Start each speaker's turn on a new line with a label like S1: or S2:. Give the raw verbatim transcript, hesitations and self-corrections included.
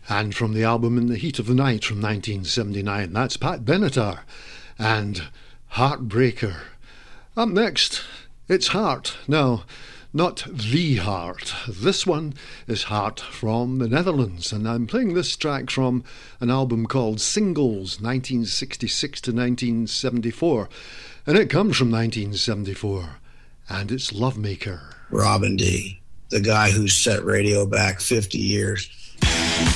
S1: And from the album In the Heat of the Night from nineteen seventy-nine, that's Pat Benatar and Heartbreaker. Up next, it's Heart. Now, not the Heart. This one is Heart from the Netherlands, and I'm playing this track from an album called Singles, nineteen sixty-six to nineteen seventy-four, and it comes from nineteen seventy-four, and it's Lovemaker.
S2: Robin D., the guy who set radio back fifty years.